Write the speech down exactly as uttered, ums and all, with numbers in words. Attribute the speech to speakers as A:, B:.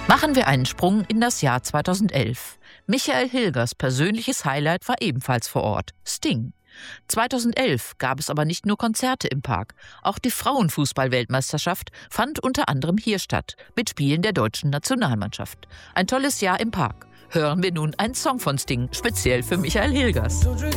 A: Machen wir einen Sprung in das Jahr zweitausendelf. Michael Hilgers persönliches Highlight war ebenfalls vor Ort: Sting. zweitausendelf gab es aber nicht nur Konzerte im Park. Auch die Frauenfußball-Weltmeisterschaft fand unter anderem hier statt, mit Spielen der deutschen Nationalmannschaft. Ein tolles Jahr im Park. Hören wir nun einen Song von Sting, speziell für Michael Hilgers.